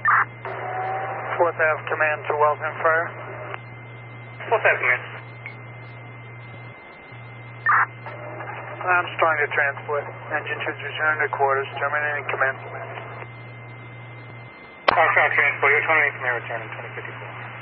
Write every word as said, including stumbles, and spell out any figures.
fourth Ave Command to Waltham Fire. fourth Ave Command. Armstrong to transport. Engine should return to quarters, terminating command. Armstrong transport, you're terminating from air return in twenty fifty-four.